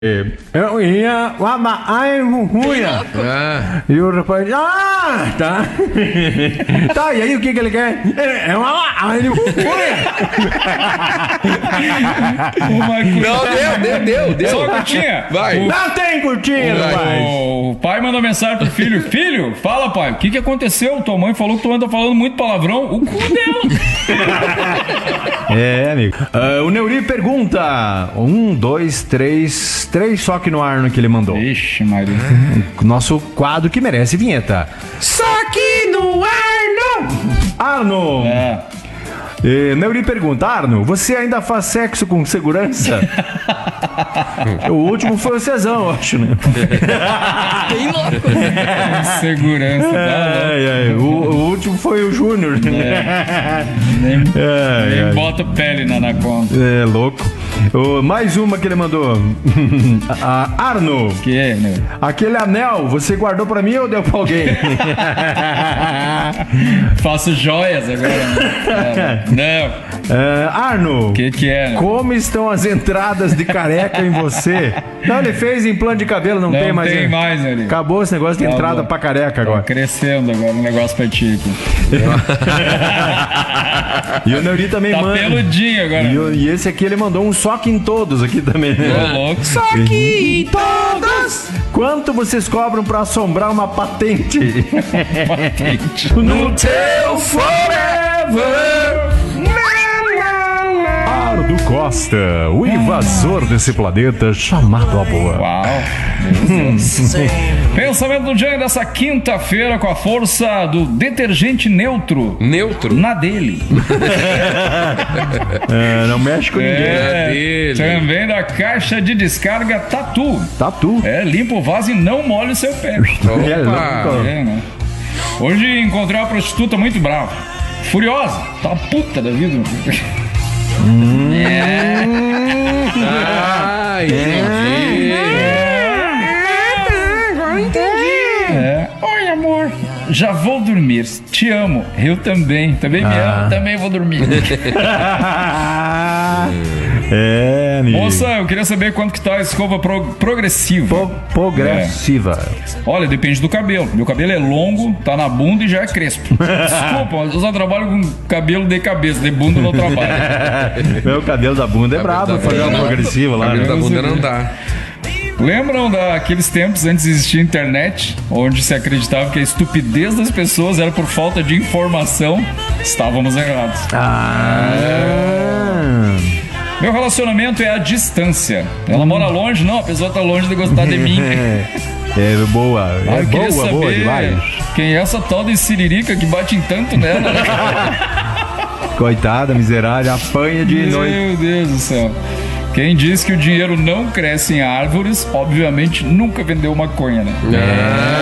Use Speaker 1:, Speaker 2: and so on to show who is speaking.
Speaker 1: Eu ia ruia. E o rapaz, tá. Tá, e aí o que ele quer? É uma ruia.
Speaker 2: Não, deu.
Speaker 3: Só curtinha.
Speaker 2: Vai.
Speaker 1: Não tem curtinha, rapaz.
Speaker 3: O pai mandou mensagem pro filho. Filho, fala, pai, o que aconteceu? Tua mãe falou que tua mãe tá falando muito palavrão. O cu dela.
Speaker 1: É, amigo. O Neuri pergunta: 1, 2, 3 só que no Arno que ele mandou.
Speaker 3: Ixi, Maria.
Speaker 1: Nosso quadro que merece vinheta. Só que no Arno! Neuri pergunta: Arno, você ainda faz sexo com segurança? O último foi o Cezão, eu acho, né?
Speaker 4: Bem louco.
Speaker 3: Segurança.
Speaker 1: O último foi o Júnior.
Speaker 3: Nem bota pele na anaconda.
Speaker 1: É louco. Mais uma que ele mandou. Arno,
Speaker 3: Que é, né?
Speaker 1: aquele anel, você guardou pra mim ou deu pra alguém?
Speaker 3: Faço joias agora. Né? Não.
Speaker 1: Arno,
Speaker 3: Que é, né?
Speaker 1: como estão as entradas de careca em você? Não, ele fez implante de cabelo, não tem mais.
Speaker 3: Tem mais, né?
Speaker 1: Acabou esse negócio de
Speaker 3: Tá
Speaker 1: entrada
Speaker 3: bom.
Speaker 1: pra careca
Speaker 3: Tá
Speaker 1: agora.
Speaker 3: crescendo agora o negócio pra ti aqui.
Speaker 1: E o Neuri também
Speaker 3: Tá
Speaker 1: manda.
Speaker 3: peludinho agora.
Speaker 1: E esse aqui ele mandou um só que em todos aqui também.
Speaker 3: Ô, louco.
Speaker 1: Só que em todos. Quanto vocês cobram pra assombrar uma patente? No teu forever. Ardo Costa, o invasor desse planeta chamado Amor.
Speaker 3: Uau. Meu Deus. Pensamento do dia dessa quinta-feira com a força do detergente neutro.
Speaker 2: Neutro?
Speaker 3: Na dele.
Speaker 1: Não mexe com ninguém.
Speaker 2: dele.
Speaker 3: Também da caixa de descarga Tatu.
Speaker 1: Tatu.
Speaker 3: Limpa o vaso e não molhe o seu pé.
Speaker 1: É
Speaker 2: Opa.
Speaker 1: louco.
Speaker 3: Né? Hoje encontrei uma prostituta muito brava. Furiosa. Tá puta da vida. Oi, amor. Já vou dormir. Te amo. Eu também. Também me amo. Também vou dormir.
Speaker 1: Amigo.
Speaker 3: Moça, eu queria saber quanto que tá a escova progressiva.
Speaker 1: Progressiva.
Speaker 3: Olha, depende do cabelo. Meu cabelo é longo, tá na bunda e já é crespo. Desculpa, mas eu só trabalho com cabelo de cabeça, de bunda eu não trabalho.
Speaker 1: Meu cabelo da bunda é brabo fazer uma progressiva lá.
Speaker 2: Cabelo
Speaker 1: Né?
Speaker 2: da bunda não dá.
Speaker 3: Lembram daqueles tempos antes de existir internet, onde se acreditava que a estupidez das pessoas era por falta de informação? Estávamos errados. Meu relacionamento é à distância. Ela mora longe? Não, a pessoa tá longe de gostar de mim.
Speaker 1: É boa. É
Speaker 3: Eu queria
Speaker 1: boa
Speaker 3: saber
Speaker 1: demais.
Speaker 3: quem é essa tal de siririca que bate em tanto nela.
Speaker 1: Coitada, miserável, apanha de noite.
Speaker 3: Meu Deus do céu. Quem diz que o dinheiro não cresce em árvores, obviamente nunca vendeu maconha, né?